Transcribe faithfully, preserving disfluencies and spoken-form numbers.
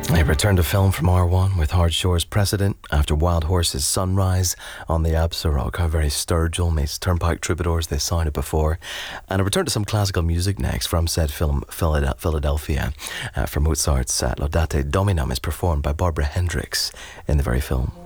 A return to film from R one with Hard Shore's Precedent after Wild Horses Sunrise on the Absarock. How very Sturgill meets Turnpike Troubadours, they sounded before. And a return to some classical music next from said film Philadelphia uh, for Mozart's uh, Laudate Dominum is performed by Barbara Hendricks in the very film.